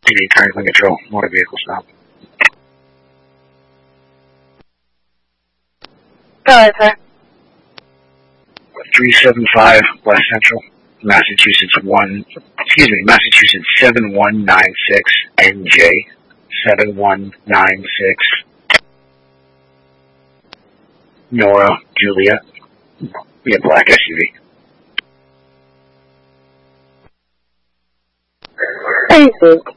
TV Transit Control, motor vehicle stop. Go ahead, sir. 375 West Central, Massachusetts 7196 NJ 7196. Nora Juliet. Be a black SUV. Thank you.